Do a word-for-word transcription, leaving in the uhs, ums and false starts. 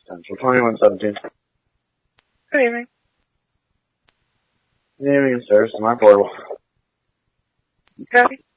Central twenty-one seventeen. Good evening. Good evening, sir. It's my portal. Copy.